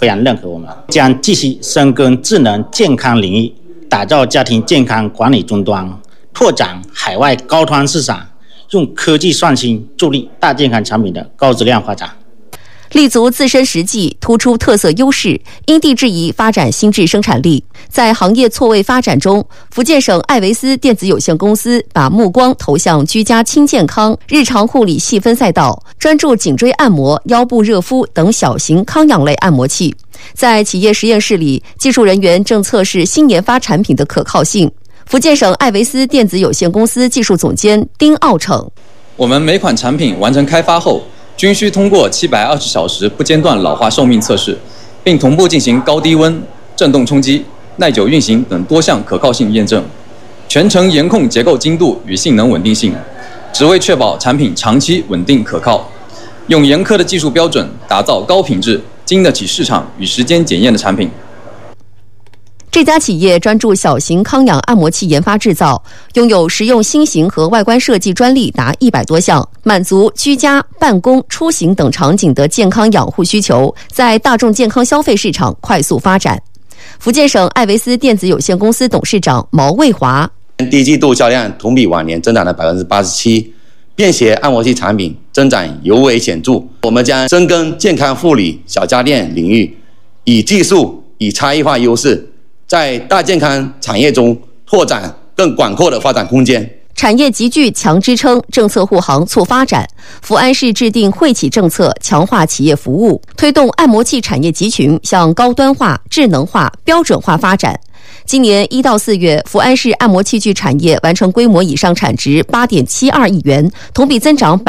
非常认可我们，将继续深耕智能健康领域，打造家庭健康管理终端，拓展海外高端市场，用科技创新助力大健康产品的高质量发展。 立足自身实际，突出特色优势，因地制宜发展新质生产力。在行业错位发展中，福建省艾维斯电子有限公司把目光投向居家轻健康、日常护理细分赛道，专注颈椎按摩、腰部热敷等小型康养类按摩器。在企业实验室里，技术人员正测试新研发产品的可靠性。福建省艾维斯电子有限公司技术总监丁傲成： 我们每款产品完成开发后，均需通过720小时不间断老化寿命测试，并同步进行高低温、振动冲击、耐久运行等多项可靠性验证，全程严控结构精度与性能稳定性，只为确保产品长期稳定可靠。用严苛的技术标准，打造高品质、经得起市场与时间检验的产品。 这家企业专注小型康养按摩器研发制造，拥有实用新型和外观设计专利达100多项，满足居家、办公、出行等场景的健康养护需求，在大众健康消费市场快速发展。福建省艾维斯电子有限公司董事长毛卫华： 第一季度销量同比往年增长了87%，便携按摩器产品增长尤为显著。我们将深耕健康护理小家电领域，以技术、以差异化优势，在大健康产业中拓展更广阔的发展空间。 产业极具强支撑，政策护航促发展。福安市制定惠企政策，强化企业服务，推动按摩器产业集群向高端化、智能化、标准化发展。今年1到4月，福安市按摩器具产业完成规模以上产值8.72亿元，同比增长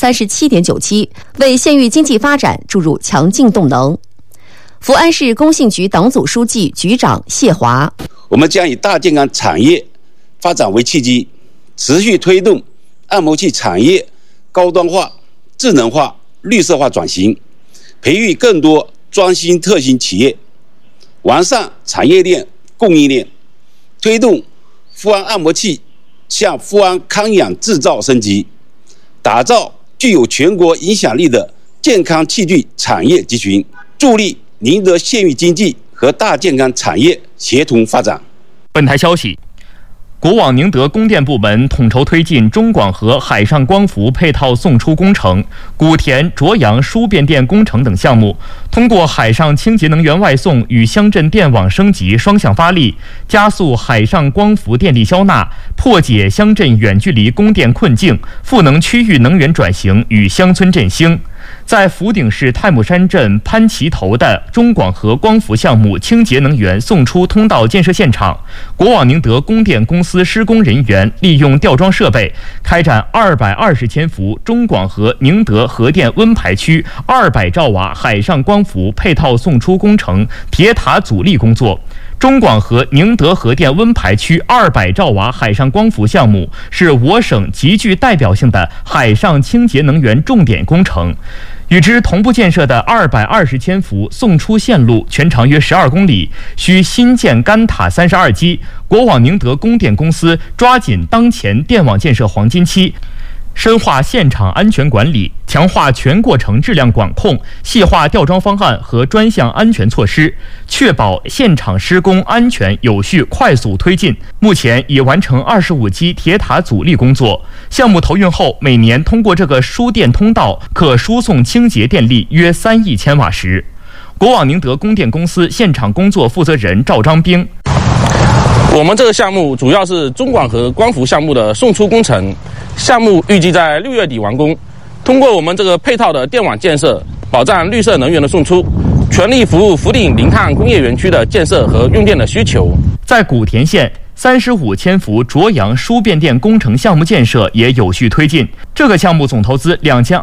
37.97%，为县域经济发展注入强劲动能。福安市工信局党组书记、局长谢华： 我们将以大健康产业发展为契机，持续推动按摩器产业高端化、智能化、绿色化转型，培育更多专新特新企业，完善产业链、供应链，推动富安按摩器向富安康养制造升级，打造具有全国影响力的健康器具产业集群，助力宁德县域经济和大健康产业协同发展。 本台消息，国网宁德供电部门统筹推进中广核海上光伏配套送出工程、古田、卓阳输变电工程等项目，通过海上清洁能源外送与乡镇电网升级双向发力，加速海上光伏电力消纳，破解乡镇远距离供电困境，赋能区域能源转型与乡村振兴。在福鼎市太姥山镇潘旗头的中广核光伏项目清洁能源送出通道建设现场，国网宁德供电公司施工人员利用吊装设备，开展220千伏中广核宁德核电温排区200兆瓦海上光伏配套送出工程铁塔阻力工作。中广核宁德核电温排区200兆瓦海上光伏项目是我省极具代表性的海上清洁能源重点工程。与之同步建设的220千伏送出线路全长约12公里，需新建干塔32基。国网宁德供电公司抓紧当前电网建设黄金期，深化现场安全管理，强化全过程质量管控，细化吊装方案和专项安全措施，确保现场施工安全有序快速推进。目前已完成25基铁塔阻力工作。项目投运后，每年通过这个输电通道可输送清洁电力约3亿千瓦时。国网宁德供电公司现场工作负责人赵章兵： 我们这个项目主要是中广核光伏项目的送出工程，项目预计在6月底完工。通过我们这个配套的电网建设，保障绿色能源的送出，全力服务福鼎零碳工业园区的建设和用电的需求。在古田县，35千伏卓阳输变电工程项目建设也有序推进。这个项目总投资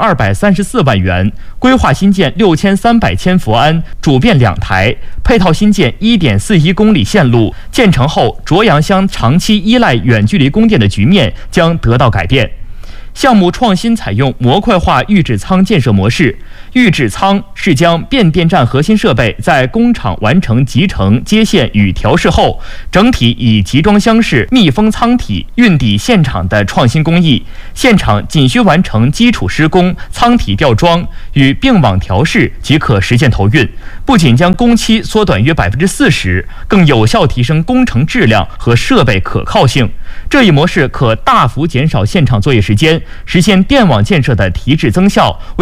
2234万元，规划新建6300千伏安主变2台，配套新建1.41公里线路。建成后，卓阳乡长期依赖远距离供电的局面将得到改变。 项目创新采用模块化预制仓建设模式。预制仓是将变电站核心设备在工厂完成集成、接线与调试后，整体以集装箱式密封舱体运抵现场的创新工艺。现场仅需完成基础施工、舱体吊装与并网调试即可实现投运，不仅将工期缩短约40%，更有效提升工程质量和设备可靠性。这一模式可大幅减少现场作业时间，实现电网建设的提质增效。